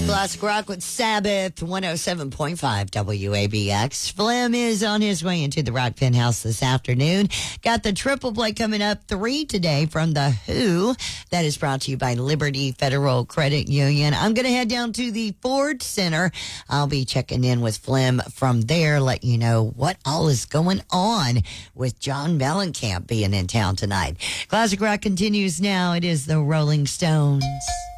Classic Rock with Sabbath, 107.5 WABX. Flem is on his way into the Rock Penthouse this afternoon. Got the triple play coming up 3 today from The Who. That is brought to you by Liberty Federal Credit Union. I'm going to head down to the Ford Center. I'll be checking in with Flem from there, let you know what all is going on with John Mellencamp being in town tonight. Classic Rock continues now. It is the Rolling Stones.